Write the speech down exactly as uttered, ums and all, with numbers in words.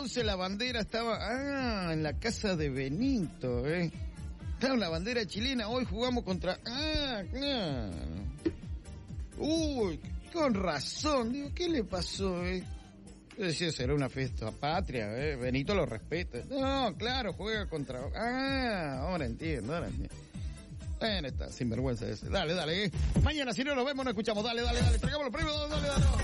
entonces la bandera estaba, ah, en la casa de Benito, eh. Claro, la bandera chilena, hoy jugamos contra, ah, claro. Uy, con razón, digo, ¿qué le pasó, eh? Yo decía, será una fiesta patria, eh, Benito lo respeta. No, claro, juega contra, ah, ahora entiendo, ahora entiendo. Bueno, está sinvergüenza ese. Dale, dale, eh. Mañana si no nos vemos, nos escuchamos. Dale, dale, dale. Tragamos los premios. Dale, dale, dale.